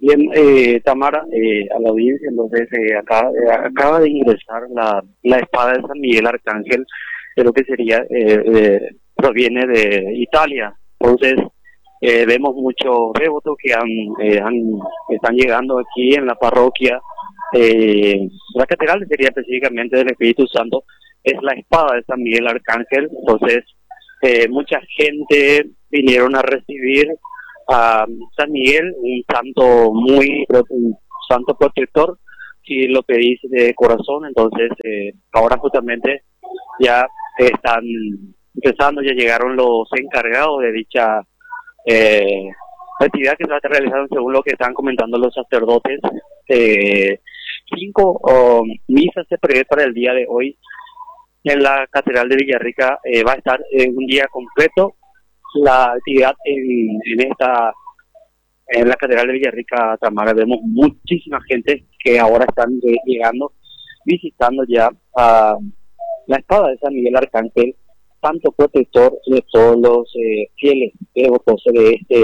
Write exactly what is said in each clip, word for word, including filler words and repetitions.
Bien, eh, Tamara, eh, a la audiencia, entonces eh, acá, eh, acaba de ingresar la, la espada de San Miguel Arcángel, de lo que sería, eh, eh, proviene de Italia. Entonces, eh, vemos muchos devotos que han, eh, han, están llegando aquí en la parroquia. Eh, la catedral sería específicamente del Espíritu Santo, es la espada de San Miguel Arcángel. Entonces, eh, mucha gente vinieron a recibir a San Miguel, un santo muy, un santo protector, si lo pedís de corazón. Entonces, eh, ahora justamente ya están empezando, ya llegaron los encargados de dicha eh, actividad que se va a estar realizando, según lo que están comentando los sacerdotes. Eh, cinco oh, misas se prevé para el día de hoy en la Catedral de Villarrica. Eh, va a estar en un día completo la actividad en, en esta en la Catedral de Villarrica, Tamara. Vemos muchísima gente que ahora están eh, llegando, visitando ya a uh, la espada de San Miguel Arcángel, santo protector de todos los eh, fieles devotos de este,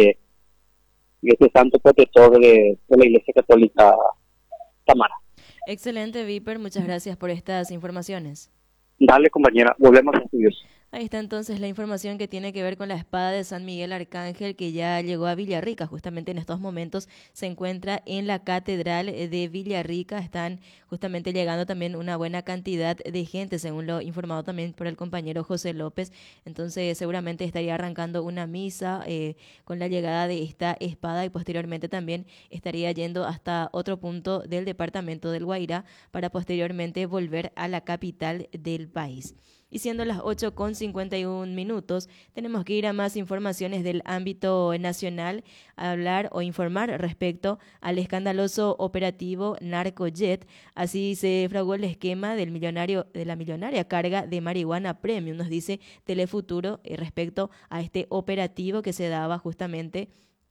de este santo protector de, de la Iglesia Católica, Tamara. Excelente, Viper, muchas gracias por estas informaciones. Dale, compañera, volvemos a estudios. Ahí está entonces la información que tiene que ver con la espada de San Miguel Arcángel, que ya llegó a Villarrica. Justamente en estos momentos se encuentra en la Catedral de Villarrica. Están justamente llegando también una buena cantidad de gente, según lo informado también por el compañero José López. Entonces seguramente estaría arrancando una misa eh, con la llegada de esta espada, y posteriormente también estaría yendo hasta otro punto del departamento del Guairá para posteriormente volver a la capital del país. Y siendo las ocho con cincuenta y un minutos, tenemos que ir a más informaciones del ámbito nacional, a hablar o informar respecto al escandaloso operativo Narcojet. Así se fraguó el esquema del millonario, de la millonaria carga de marihuana premium, nos dice Telefuturo, eh, respecto a este operativo que se daba justamente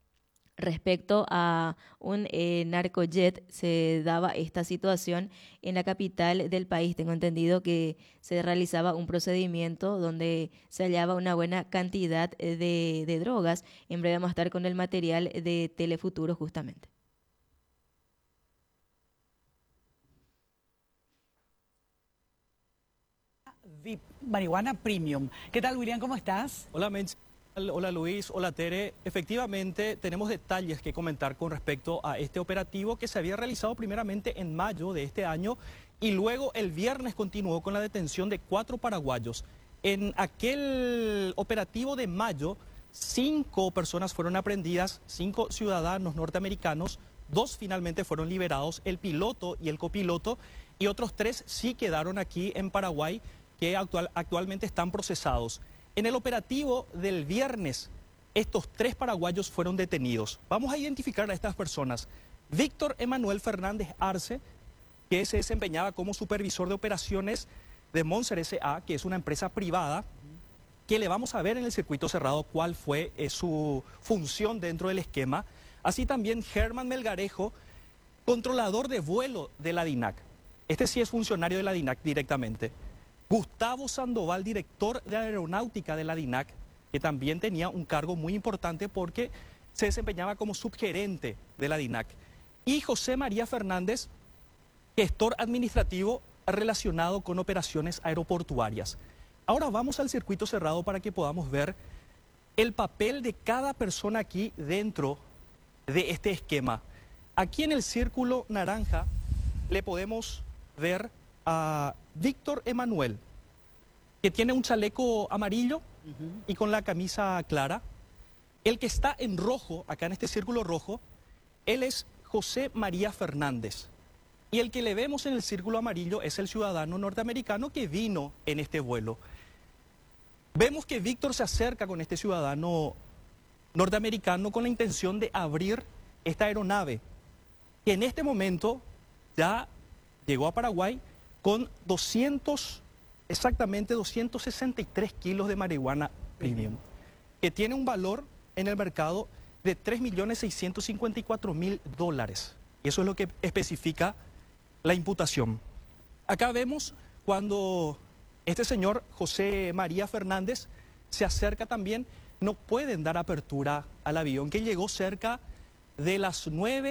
respecto a un eh, narcojet. Se daba esta situación en la capital del país. Tengo entendido que se realizaba un procedimiento donde se hallaba una buena cantidad de, de drogas. En breve vamos a estar con el material de Telefuturo justamente. V I P, marihuana premium. ¿Qué tal, William? ¿Cómo estás? Hola, Mench. Hola Luis, hola Tere. Efectivamente, tenemos detalles que comentar con respecto a este operativo que se había realizado primeramente en mayo de este año y luego el viernes continuó con la detención de cuatro paraguayos. En aquel operativo de mayo, cinco personas fueron aprehendidas, cinco ciudadanos norteamericanos, dos finalmente fueron liberados, el piloto y el copiloto, y otros tres sí quedaron aquí en Paraguay, que actual, actualmente están procesados. En el operativo del viernes, estos tres paraguayos fueron detenidos. Vamos a identificar a estas personas. Víctor Emanuel Fernández Arce, que se desempeñaba como supervisor de operaciones de Monser S A, que es una empresa privada, que le vamos a ver en el circuito cerrado cuál fue eh, su función dentro del esquema. Así también Germán Melgarejo, controlador de vuelo de la DINAC. Este sí es funcionario de la DINAC directamente. Gustavo Sandoval, director de aeronáutica de la DINAC, que también tenía un cargo muy importante porque se desempeñaba como subgerente de la DINAC. Y José María Fernández, gestor administrativo relacionado con operaciones aeroportuarias. Ahora vamos al circuito cerrado para que podamos ver el papel de cada persona aquí dentro de este esquema. Aquí en el círculo naranja le podemos ver a Víctor Emanuel, que tiene un chaleco amarillo uh-huh. y con la camisa clara. El que está en rojo, acá en este círculo rojo, él es José María Fernández. Y el que le vemos en el círculo amarillo es el ciudadano norteamericano que vino en este vuelo. Vemos que Víctor se acerca con este ciudadano norteamericano con la intención de abrir esta aeronave, que en este momento ya llegó a Paraguay con doscientos, exactamente doscientos sesenta y tres kilos de marihuana premium, que tiene un valor en el mercado de tres millones seiscientos cincuenta y cuatro mil dólares. Y eso es lo que especifica la imputación. Acá vemos cuando este señor José María Fernández se acerca también, no pueden dar apertura al avión, que llegó cerca de las nueve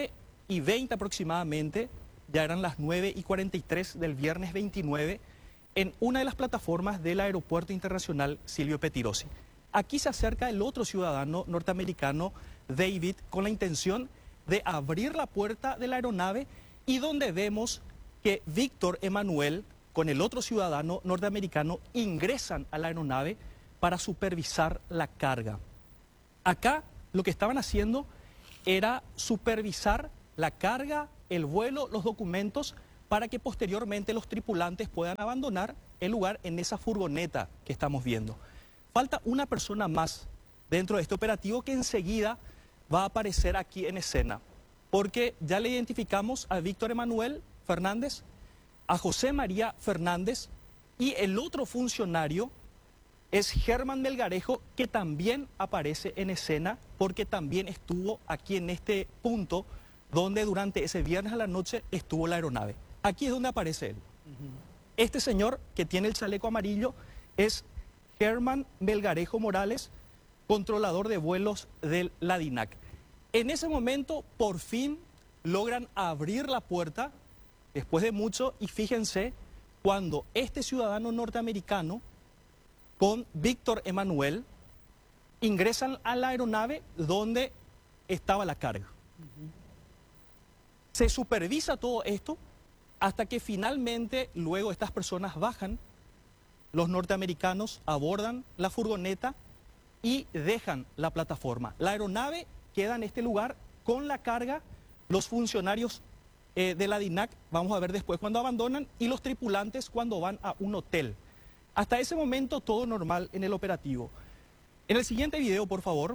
y veinte aproximadamente, ya eran las nueve y cuarenta y tres del viernes veintinueve, en una de las plataformas del Aeropuerto Internacional Silvio Pettirossi. Aquí se acerca el otro ciudadano norteamericano, David, con la intención de abrir la puerta de la aeronave y donde vemos que Víctor Emanuel, con el otro ciudadano norteamericano, ingresan a la aeronave para supervisar la carga. Acá lo que estaban haciendo era supervisar la carga, el vuelo, los documentos, para que posteriormente los tripulantes puedan abandonar el lugar en esa furgoneta que estamos viendo. Falta una persona más dentro de este operativo que enseguida va a aparecer aquí en escena, porque ya le identificamos a Víctor Emanuel Fernández, a José María Fernández, y el otro funcionario es Germán Melgarejo, que también aparece en escena porque también estuvo aquí en este punto donde durante ese viernes a la noche estuvo la aeronave. Aquí es donde aparece él. Uh-huh. Este señor que tiene el chaleco amarillo es Germán Melgarejo Morales, controlador de vuelos de la DINAC. En ese momento, por fin, logran abrir la puerta, después de mucho, y fíjense, cuando este ciudadano norteamericano con Víctor Emanuel ingresan a la aeronave donde estaba la carga. Uh-huh. Se supervisa todo esto hasta que finalmente luego estas personas bajan, los norteamericanos abordan la furgoneta y dejan la plataforma. La aeronave queda en este lugar con la carga, los funcionarios eh, de la DINAC, vamos a ver después cuando abandonan, y los tripulantes cuando van a un hotel. Hasta ese momento todo normal en el operativo. En el siguiente video, por favor,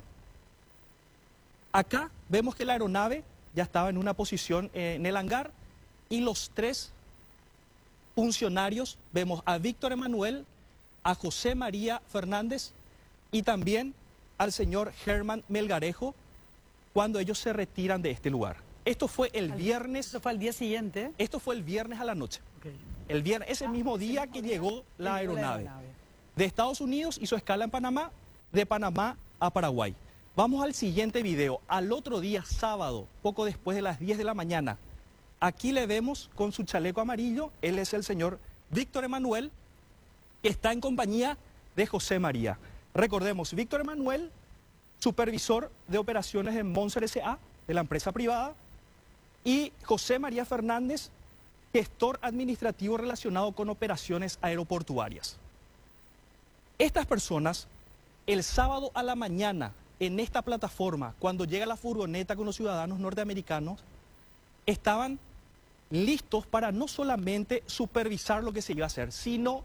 acá vemos que la aeronave ya estaba en una posición eh, en el hangar y los tres funcionarios, vemos a Víctor Emanuel, a José María Fernández y también al señor Germán Melgarejo cuando ellos se retiran de este lugar. Esto fue el viernes. ¿Esto fue al día siguiente? Esto fue el viernes a la noche. Okay. El viernes, ese ah, mismo día ese que mismo llegó día la aeronave. la aeronave. De Estados Unidos hizo escala en Panamá, de Panamá a Paraguay. Vamos al siguiente video. Al otro día, sábado, poco después de las diez de la mañana, aquí le vemos con su chaleco amarillo, él es el señor Víctor Emanuel, que está en compañía de José María. Recordemos, Víctor Emanuel, supervisor de operaciones en Monser S A, de la empresa privada, y José María Fernández, gestor administrativo relacionado con operaciones aeroportuarias. Estas personas, el sábado a la mañana, en esta plataforma, cuando llega la furgoneta con los ciudadanos norteamericanos, estaban listos para no solamente supervisar lo que se iba a hacer, sino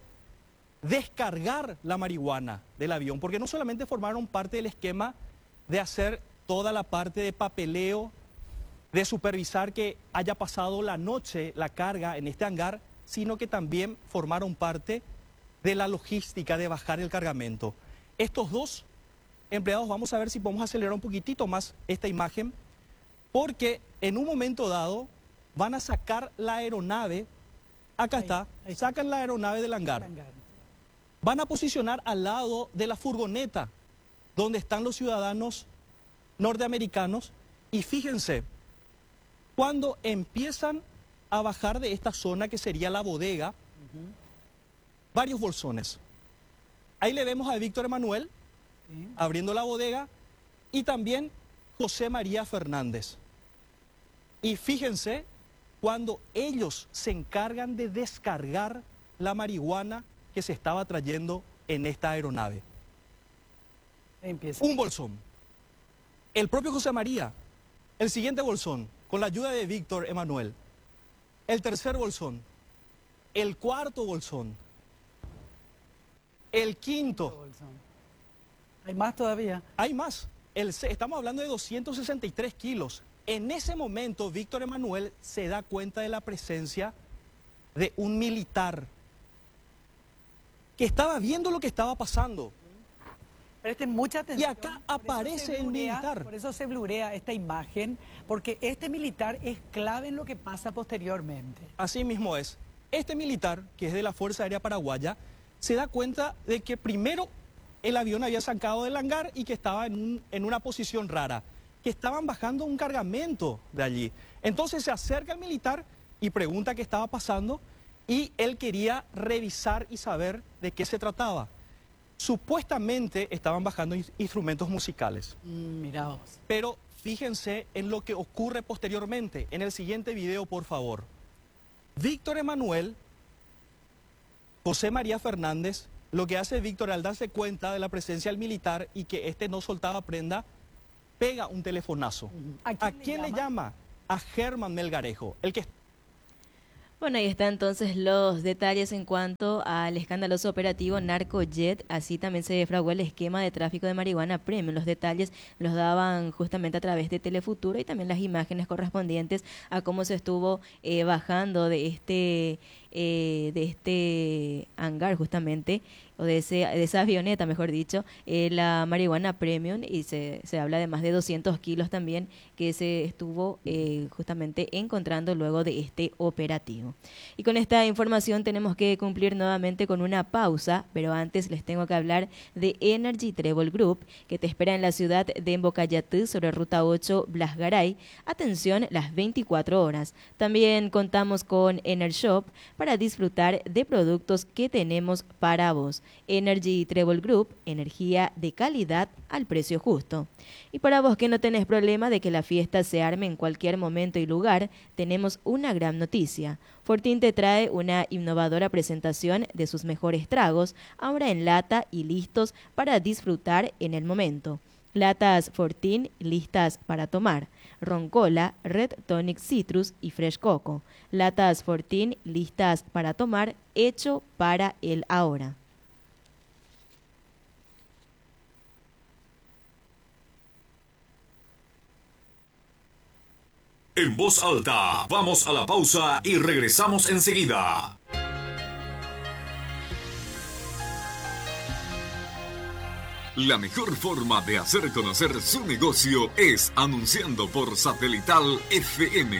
descargar la marihuana del avión, porque no solamente formaron parte del esquema de hacer toda la parte de papeleo, de supervisar que haya pasado la noche la carga en este hangar, sino que también formaron parte de la logística de bajar el cargamento. Estos dos empleados, vamos a ver si podemos acelerar un poquitito más esta imagen, porque en un momento dado van a sacar la aeronave, acá ahí, está, ahí. sacan la aeronave del hangar. Van a posicionar al lado de la furgoneta donde están los ciudadanos norteamericanos y fíjense, cuando empiezan a bajar de esta zona que sería la bodega, uh-huh. varios bolsones. Ahí le vemos a Víctor Emanuel ¿Sí? abriendo la bodega y también José María Fernández. Y fíjense, cuando ellos se encargan de descargar la marihuana que se estaba trayendo en esta aeronave. Empieza. Un bolsón. El propio José María. El siguiente bolsón, con la ayuda de Víctor Emanuel. El tercer bolsón. El cuarto bolsón. El quinto. ¿Hay más todavía? Hay más. El, estamos hablando de doscientos sesenta y tres kilos. En ese momento, Víctor Emanuel se da cuenta de la presencia de un militar que estaba viendo lo que estaba pasando. Presten mucha atención. Y acá aparece el militar. Por eso se blurea esta imagen, porque este militar es clave en lo que pasa posteriormente. Así mismo es. Este militar, que es de la Fuerza Aérea Paraguaya, se da cuenta de que primero el avión había sacado del hangar y que estaba en, un, en una posición rara. que estaban bajando un cargamento de allí. Entonces se acerca el militar y pregunta qué estaba pasando y él quería revisar y saber de qué se trataba. Supuestamente estaban bajando in- instrumentos musicales. Mm, mirá vos. Pero fíjense en lo que ocurre posteriormente. En el siguiente video, por favor. Víctor Emanuel, José María Fernández, lo que hace Víctor al darse cuenta de la presencia del militar y que este no soltaba prenda, pega un telefonazo. Ujú. ¿A quién, ¿A quién le, llama? le llama? A Germán Melgarejo, el que... Bueno, ahí están entonces los detalles en cuanto al escandaloso operativo Narcojet. Así también se defraudó el esquema de tráfico de marihuana premium. Los detalles los daban justamente a través de Telefuturo y también las imágenes correspondientes a cómo se estuvo eh, bajando de este eh, de este hangar justamente, o de, ese, de esa avioneta, mejor dicho, eh, la marihuana premium, y se, se habla de más de doscientos kilos también que se estuvo eh, justamente encontrando luego de este operativo. Y con esta información tenemos que cumplir nuevamente con una pausa, pero antes les tengo que hablar de Energy Travel Group, que te espera en la ciudad de Embocayatú sobre Ruta ocho Blas Garay. Atención, las veinticuatro horas. También contamos con EnerShop para disfrutar de productos que tenemos para vos. Energy Travel Group, energía de calidad al precio justo. Y para vos que no tenés problema de que la fiesta se arme en cualquier momento y lugar, tenemos una gran noticia. Fortín te trae una innovadora presentación de sus mejores tragos, ahora en lata y listos para disfrutar en el momento. Latas Fortín listas para tomar. Roncola, Red Tonic Citrus y Fresh Coco. Latas Fortín listas para tomar, hecho para el ahora. En voz alta, vamos a la pausa y regresamos enseguida. La mejor forma de hacer conocer su negocio es anunciando por Satelital F M.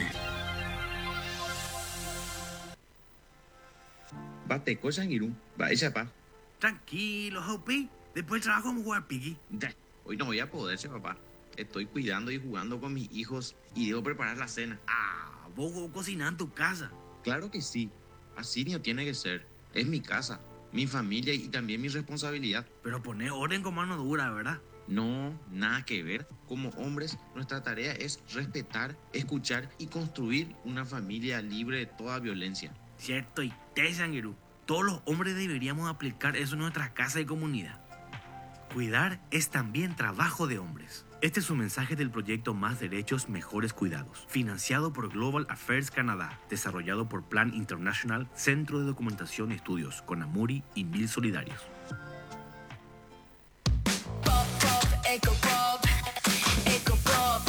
Bate cosa en va esa pa. Tranquilo, Hopi. Después trabajo en jugar Piggy. Hoy no voy a poderse, papá. Estoy cuidando y jugando con mis hijos y debo preparar la cena. Ah, vos cocinas en tu casa. Claro que sí. Así no tiene que ser. Es mi casa, mi familia y también mi responsabilidad. Pero poner orden con mano dura, ¿verdad? No, nada que ver. Como hombres, nuestra tarea es respetar, escuchar y construir una familia libre de toda violencia. Cierto, y te, Sanguirú. Todos los hombres deberíamos aplicar eso en nuestras casas y comunidad. Cuidar es también trabajo de hombres. Este es un mensaje del proyecto Más Derechos, Mejores Cuidados, financiado por Global Affairs Canadá, desarrollado por Plan International, Centro de Documentación y Estudios, Conamuri y Mil Solidarios. Pop, pop, eco pop, eco pop.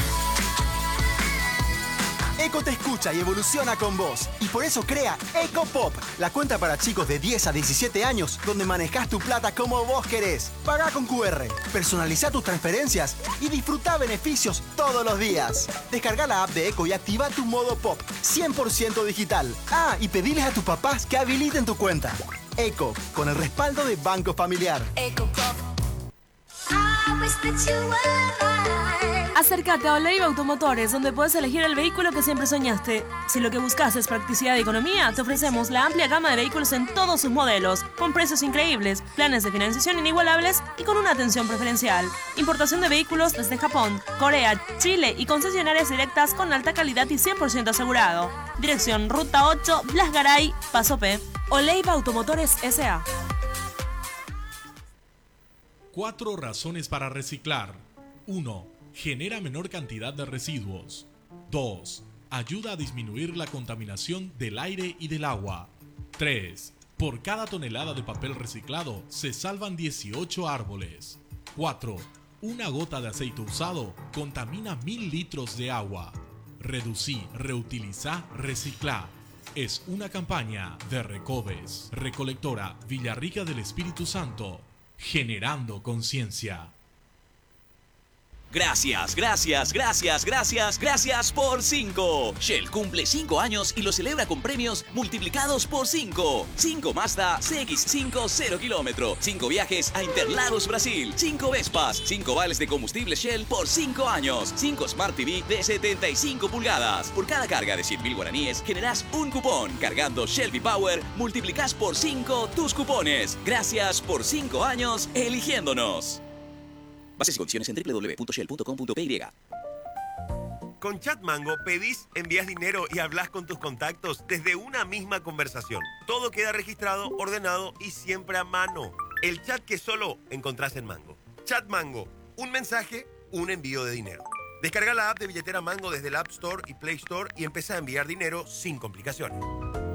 Eco te escucha y evoluciona con vos. Y por eso crea Eco Pop, la cuenta para chicos de diez a diecisiete años, donde manejás tu plata como vos querés. Pagá con Q R, personalizá tus transferencias y disfrutá beneficios todos los días. Descarga la app de Eco y activa tu modo Pop, cien por ciento digital. Ah, y pediles a tus papás que habiliten tu cuenta. Eco, con el respaldo de Banco Familiar. Eco Pop. I wish that you were mine. Acércate a Oleiva Automotores, donde puedes elegir el vehículo que siempre soñaste. Si lo que buscas es practicidad y economía, te ofrecemos la amplia gama de vehículos en todos sus modelos, con precios increíbles, planes de financiación inigualables y con una atención preferencial. Importación de vehículos desde Japón, Corea, Chile y concesionarias directas con alta calidad y cien por ciento asegurado. Dirección Ruta ocho, Blas Garay, Paso P. Oleiva Automotores S A. Cuatro razones para reciclar. uno. Genera menor cantidad de residuos. dos. Ayuda a disminuir la contaminación del aire y del agua. tres. Por cada tonelada de papel reciclado se salvan dieciocho árboles. cuatro. Una gota de aceite usado contamina mil litros de agua. Reducí, reutilizá, reciclá. Es una campaña de Recoves, Recolectora Villarrica del Espíritu Santo, generando conciencia. Gracias, gracias, gracias, gracias, gracias por cinco. Shell cumple cinco años y lo celebra con premios multiplicados por cinco. cinco Mazda C X cinco cero kilómetro. cinco viajes a Interlagos, Brasil. cinco Vespas. cinco vales de combustible Shell por cinco años. cinco Smart T V de setenta y cinco pulgadas. Por cada carga de cien mil guaraníes generás un cupón. Cargando Shell V-Power multiplicás por cinco tus cupones. Gracias por cinco años eligiéndonos. Bases y condiciones en doble u doble u doble u punto shell punto com punto p y. Con Chatmango pedís, envías dinero y hablas con tus contactos desde una misma conversación. Todo queda registrado, ordenado y siempre a mano. El chat que solo encontrás en Mango. Chatmango, un mensaje, un envío de dinero. Descarga la app de billetera Mango desde el App Store y Play Store y empieza a enviar dinero sin complicaciones.